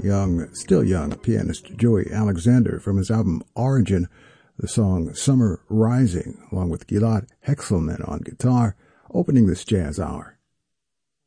still young pianist Joey Alexander from his album Origin, the song Summer Rising, along with Gilad Hekselman on guitar, opening this jazz hour.